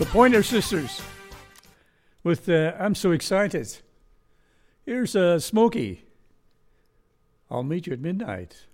The Pointer Sisters with I'm So Excited. Here's Smokey. I'll meet you at midnight.